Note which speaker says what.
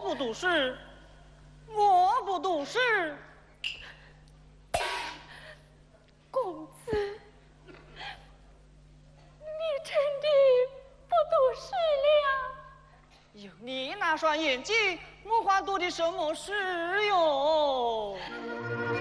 Speaker 1: 不读诗，我不读诗。
Speaker 2: 公子，你真的不读诗了？
Speaker 1: 有你那双眼睛，我还读的什么诗哟？